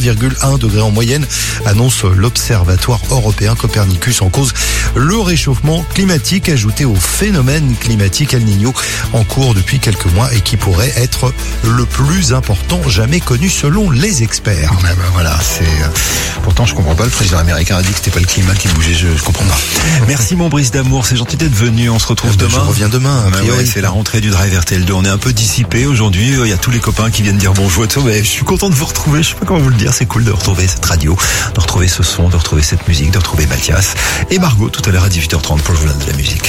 1,1 degré en moyenne, annonce l'Observatoire européen Copernicus. En cause, le réchauffement climatique ajouté au phénomène climatique El Niño en cours depuis quelques mois et qui pourrait être le plus important jamais connu selon les experts. Ouais, voilà, pourtant je comprends pas, le président américain a dit que c'était pas le climat qui bougeait, je comprends pas. Merci mon Brice d'amour, c'est gentil d'être venu, on se retrouve demain. Je reviens demain. Ouais, c'est la rentrée du Drive RTL2, on est un peu dissipé aujourd'hui, il y a tous les copains qui viennent dire bonjour et tout, mais je suis content de vous retrouver, je sais pas comment vous le dire, c'est cool de retrouver cette radio, de retrouver ce son, de retrouver cette musique, de retrouver Mathias et Margot tout à l'heure à 18h30 pour le journal de la musique.